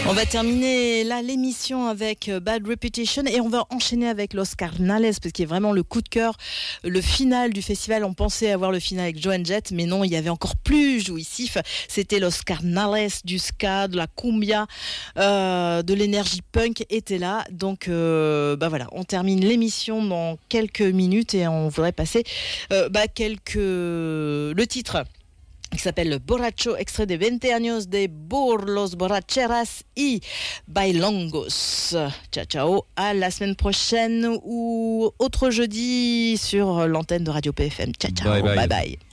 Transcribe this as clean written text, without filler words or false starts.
On va terminer là l'émission avec Bad Reputation et on va enchaîner avec Los Carnales parce qu'il est vraiment le coup de cœur, le final du festival. On pensait avoir le final avec Joan Jett, mais non, il y avait encore plus jouissif. C'était Los Carnales, du ska, de la cumbia, de l'énergie punk était là. Donc voilà, on termine l'émission dans quelques minutes et on voudrait passer le titre qui s'appelle Borracho, extrait de 20 años de Burlos, Borracheras y Bailongos. Ciao, ciao, à la semaine prochaine ou autre jeudi sur l'antenne de Radio PFM. Ciao, ciao, bye bye.